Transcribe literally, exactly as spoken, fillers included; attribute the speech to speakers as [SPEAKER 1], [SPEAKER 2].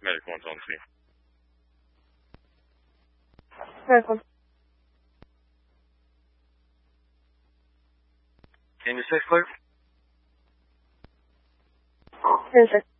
[SPEAKER 1] Medical one's on scene.
[SPEAKER 2] Medical.
[SPEAKER 1] Can you say clear?
[SPEAKER 2] Yes, sir.